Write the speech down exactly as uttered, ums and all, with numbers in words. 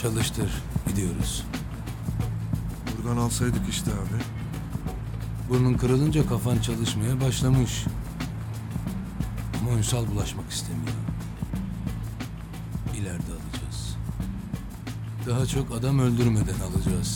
Çalıştır. Gidiyoruz. Buradan alsaydık işte abi. Burnun kırılınca kafan çalışmaya başlamış. Ama Ünsal bulaşmak istemiyor. İleride alacağız. Daha çok adam öldürmeden alacağız.